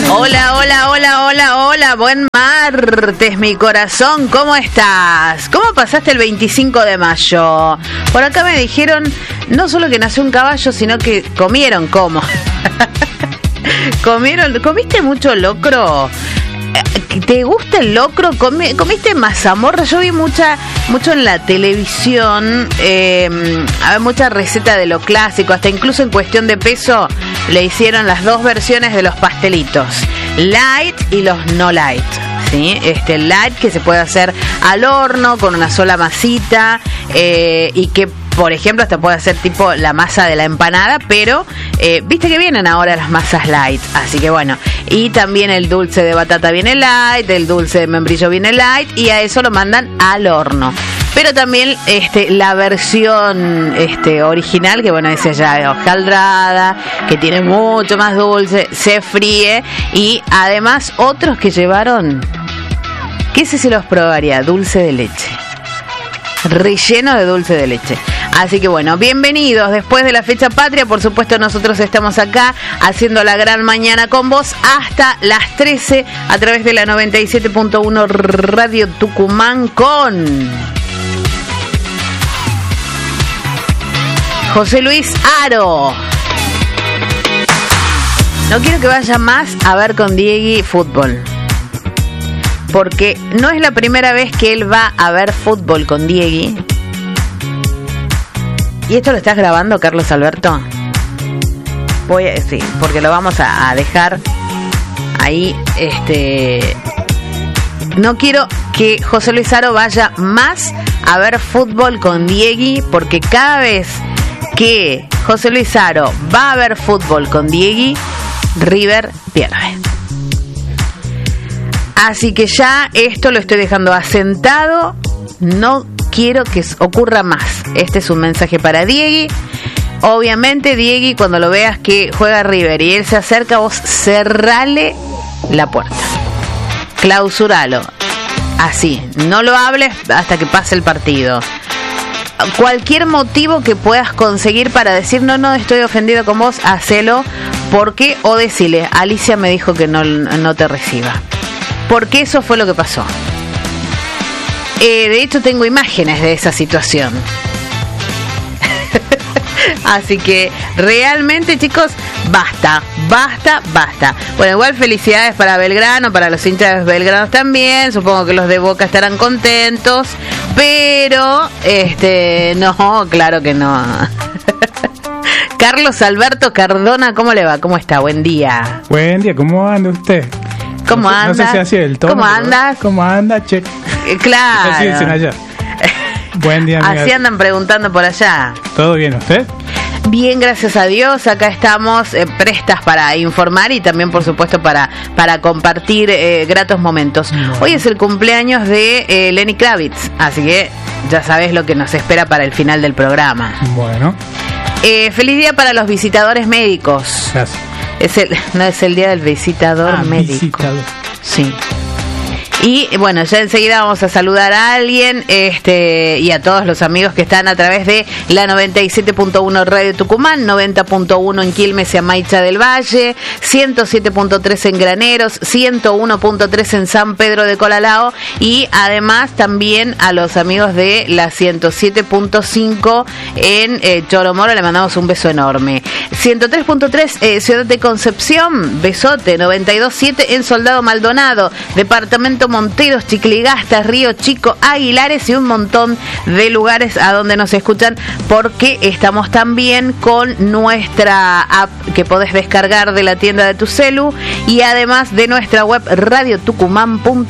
Hola, buen martes, mi corazón, ¿cómo estás? ¿Cómo pasaste el 25 de mayo? Por acá me dijeron, no solo que nació un caballo, sino que comieron, ¿cómo? ¿Comiste mucho locro? ¿Te gusta el locro? ¿Comiste mazamorra? Yo vi mucho en la televisión, mucha receta de lo clásico, hasta incluso en cuestión de peso le hicieron las dos versiones de los pastelitos, light y los no light, ¿sí? Light que se puede hacer al horno con una sola masita y que por ejemplo hasta puede hacer tipo la masa de la empanada, pero viste que vienen ahora las masas light, así que bueno, y también el dulce de batata viene light, el dulce de membrillo viene light y a eso lo mandan al horno. Pero también la versión original, que bueno, esa ya es hojaldrada, que tiene mucho más dulce, se fríe, y además otros que llevaron, que ese se los probaría, dulce de leche, relleno de dulce de leche. Así que bueno, bienvenidos después de la fecha patria. Por supuesto, nosotros estamos acá haciendo la gran mañana con vos hasta las 13 a través de la 97.1 Radio Tucumán con José Luis Aro. No quiero que vaya más a ver con Diegui fútbol, porque no es la primera vez que él va a ver fútbol con Diegui. ¿Y esto lo estás grabando, Carlos Alberto? Sí, porque lo vamos a dejar ahí. No quiero que José Luis Aro vaya más a ver fútbol con Diegui, porque cada vez que José Luis Aro va a ver fútbol con Diegui, River pierde. Así que ya esto lo estoy dejando asentado. No quiero que ocurra más. Este es un mensaje para Diegui. Obviamente, Diegui, cuando lo veas que juega River y él se acerca, vos cerrale la puerta, clausuralo, así, no lo hables hasta que pase el partido. Cualquier motivo que puedas conseguir para decir no estoy ofendido con vos, hacelo, porque, o decile, Alicia me dijo que no te reciba, porque eso fue lo que pasó. De hecho tengo imágenes de esa situación. Así que realmente, chicos, basta. Bueno, igual felicidades para Belgrano, para los hinchas de Belgrano también. Supongo que los de Boca estarán contentos, pero no, claro que no. Carlos Alberto Cardona, ¿cómo le va? ¿Cómo está? Buen día. Buen día, ¿cómo anda usted? ¿Cómo anda? No sé si así el tono. ¿Cómo andas? ¿Cómo anda? Che. Claro. Así dicen allá. Buen día, amiga. Así andan preguntando por allá. ¿Todo bien usted? Bien, gracias a Dios. Acá estamos prestas para informar y también, por supuesto, para compartir gratos momentos. Bueno. Hoy es el cumpleaños de Lenny Kravitz, así que ya sabes lo que nos espera para el final del programa. Bueno. Feliz día para los visitadores médicos. Gracias. No es el día del visitador médico. Visitador. Sí. Y bueno, ya enseguida vamos a saludar a alguien y a todos los amigos que están a través de la 97.1 Radio Tucumán, 90.1 en Quilmes y Amaicha del Valle, 107.3 en Graneros, 101.3 en San Pedro de Colalao, y además también a los amigos de la 107.5 en Choromoro, le mandamos un beso enorme. 103.3 Ciudad de Concepción, besote. 92.7 en Soldado Maldonado, departamento Monteros, Chicligastas, Río Chico, Aguilares y un montón de lugares a donde nos escuchan, porque estamos también con nuestra app que podés descargar de la tienda de tu celu y además de nuestra web radiotucumán.com.